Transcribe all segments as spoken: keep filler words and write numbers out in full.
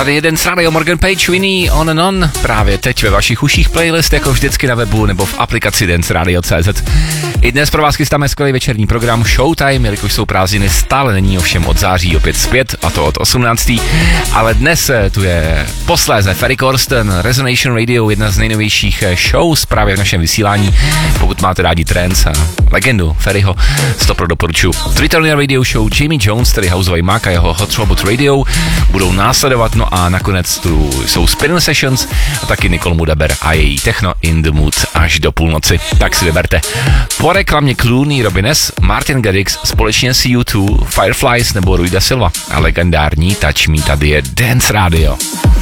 Tady jeden z Radio Morgan Page, Winnie, On and On, právě teď ve vašich uších playlist, jako vždycky na webu nebo v aplikaci Dance Radio tečka cé zet. I dnes pro vás chystáme skvělý večerní program Showtime, jelikož jsou prázdniny, stále není ovšem od září opět zpět, a to od osmnácté Ale dnes tu je posléze Ferry Corsten, Resonation Radio, jedna z nejnovějších shows právě v našem vysílání. Pokud máte rádi trance a legendu Ferryho, stopro doporučuji. Twitterní radio show Jamie Jones, tedy houseový Mac a jeho Hot Robot Radio, budou následovat, no a nakonec tu jsou Spinal Sessions a taky Nicole Mudaber a její Techno in the Mood až do půlnoci, tak si vyberte. Po reklamě Clooney, Robines, Martin Garrix společně s U dva, Fireflies nebo Rui da Silva a legendární Touch Me, tady je Dance Radio.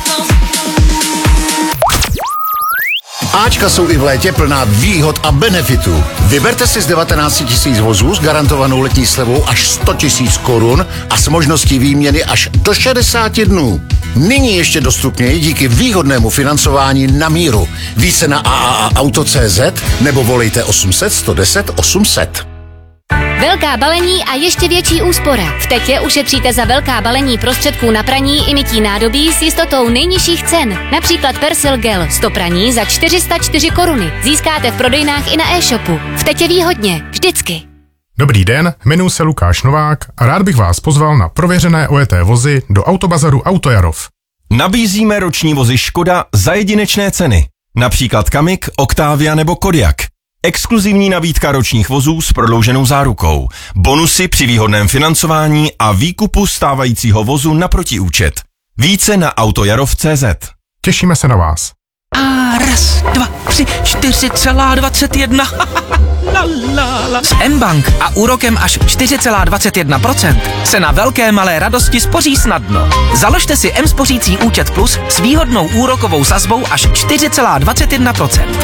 Ačka jsou i v létě plná výhod a benefitů. Vyberte si z devatenáct tisíc vozů s garantovanou letní slevou až sto tisíc korun a s možností výměny až do šedesáti dnů. Nyní ještě dostupněji díky výhodnému financování na míru. Více na a a a auto tečka cé zet nebo volejte osm set, sto deset, osm set. Velká balení a ještě větší úspora. V Tetě ušetříte za velká balení prostředků na praní i mytí nádobí s jistotou nejnižších cen. Například Persil Gel sto praní za čtyři sta čtyři koruny. Získáte v prodejnách i na e-shopu. V Tetě výhodně. Vždycky. Dobrý den, jmenuji se Lukáš Novák a rád bych vás pozval na prověřené ojeté vozy do Autobazaru Autojarov. Nabízíme roční vozy Škoda za jedinečné ceny. Například Kamik, Octavia nebo Kodiaq. Exkluzivní nabídka ročních vozů s prodlouženou zárukou, bonusy při výhodném financování a výkupu stávajícího vozu na protiúčet. Více na autojarov tečka cé zet. Těšíme se na vás. A raz, dva, tři, čtyři celá dvacet jedna. La, la, la. S M-Bank a úrokem až čtyři celá dvacet jedna procenta se na velké malé radosti spoří snadno. Založte si M-spořící účet plus s výhodnou úrokovou sazbou až čtyři celá dvacet jedna procenta.